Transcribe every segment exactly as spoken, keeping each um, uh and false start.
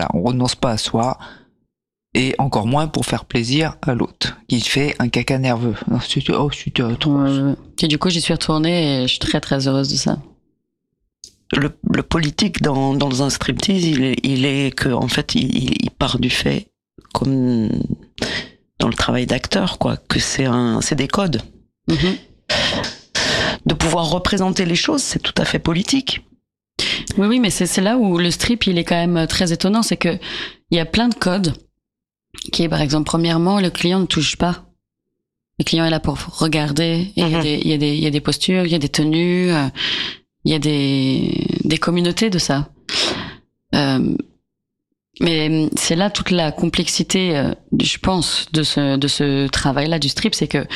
Là, on renonce pas à soi, et encore moins pour faire plaisir à l'autre, qui fait un caca nerveux. Non, c'était, oh, c'était atroce. Ouais. Et du coup, j'y suis retournée et je suis très très heureuse de ça. Le, le politique dans, dans un striptease, il est, il est que, en fait, il, il part du fait, comme dans le travail d'acteur, quoi, que c'est un, c'est des codes. Mm-hmm. De pouvoir représenter les choses, c'est tout à fait politique. Oui, oui, mais c'est, c'est là où le strip, il est quand même très étonnant, c'est que il y a plein de codes qui est, par exemple, premièrement, le client ne touche pas. Le client est là pour regarder, et il mm-hmm. y, y, y a des postures, il y a des tenues, il euh, y a des, des communautés de ça. Euh, mais c'est là toute la complexité, euh, je pense, de ce, de ce travail-là du strip, c'est que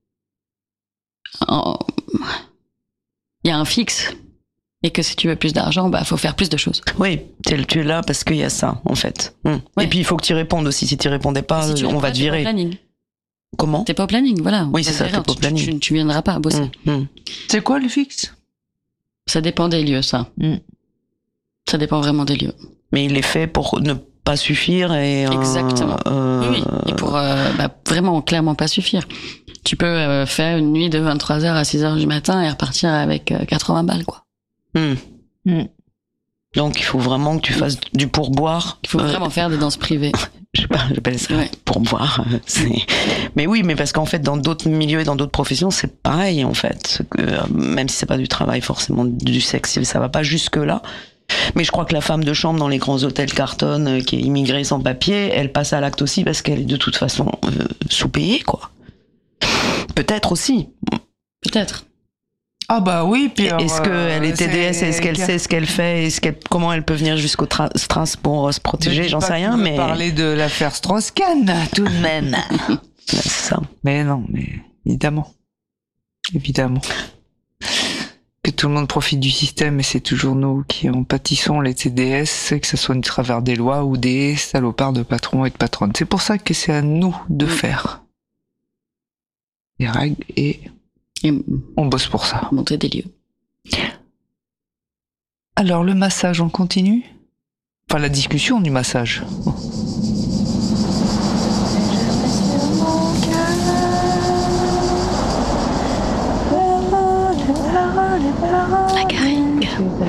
il y a un fixe. Et que si tu veux plus d'argent, bah faut faire plus de choses. Oui, tu es là parce qu'il y a ça, en fait. Mmh. Ouais. Et puis il faut que tu y répondes aussi. Si tu répondais pas, si on va te virer. T'es pas au planning. Comment ? T'es pas au planning, voilà. Oui, c'est ça, t'es pas au planning. Tu, tu, tu viendras pas bosser. Mmh. Mmh. C'est quoi le fixe ? Ça dépend des lieux, ça. Mmh. Ça dépend vraiment des lieux. Mais il est fait pour ne pas suffire et... Exactement. Euh, oui, et pour euh, bah, vraiment clairement pas suffire. Tu peux euh, faire une nuit de vingt-trois heures à six heures du matin et repartir avec euh, quatre-vingts balles, quoi. Mmh. Mmh. Donc il faut vraiment que tu fasses du pourboire. Il faut euh, vraiment faire des danses privées. Je sais pas, j'appelle ça ouais. pourboire. C'est... Mais oui, mais parce qu'en fait, dans d'autres milieux et dans d'autres professions, c'est pareil en fait. Euh, même si c'est pas du travail forcément du sexe, ça va pas jusque là. Mais je crois que la femme de chambre dans les grands hôtels cartonne, euh, qui est immigrée sans papier, elle passe à l'acte aussi parce qu'elle est de toute façon euh, sous-payée, quoi. Peut-être aussi. Peut-être. Ah bah oui, puis alors, est-ce qu'elle est T D S, est-ce qu'elle sait ce qu'elle fait, est-ce qu'elle, comment elle peut venir jusqu'au tra- Stras pour se protéger, j'en sais rien, mais... parler de l'affaire Strauss-Kahn, tout de même. C'est ça. Mais non, mais évidemment. Évidemment. Que tout le monde profite du système et c'est toujours nous qui en pâtissons, les T D S, que ce soit au travers des lois ou des salopards de patrons et de patronnes. C'est pour ça que c'est à nous de faire les règles et... Et on bosse pour ça. Monter des lieux. Alors, le massage, on continue ? Enfin, la discussion du massage. La garrigue.